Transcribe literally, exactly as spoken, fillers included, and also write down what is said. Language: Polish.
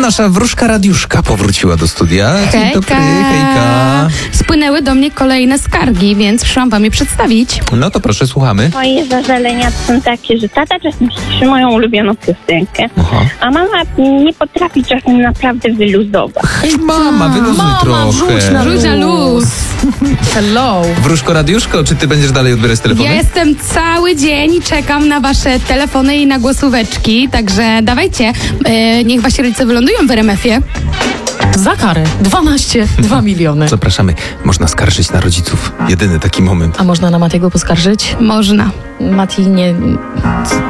Nasza wróżka Radiuszka powróciła do studia. Dzień dobry, hejka. Spłynęły do mnie kolejne skargi, więc przyszłam wam je przedstawić. No to proszę, słuchamy. Moje zażalenia są takie, że tata czasem śpieszy moją ulubioną piosenkę, Aha. a mama nie potrafi czasem naprawdę wyluzować. Hej, mama, wyluzuj Mama, trochę. rzuć na Rzuć na luz. Hello. Wróżko Radiuszko, czy ty będziesz dalej odbierać telefony? Ja jestem cały dzień i czekam na wasze telefony i na głosóweczki, także dawajcie, e, niech wasi rodzice wylądują w R M F ie. Za karę. dwanaście, dwa miliony. Zapraszamy. Można skarżyć na rodziców. Jedyny taki moment. A można na Matiego poskarżyć? Można. Mati nie...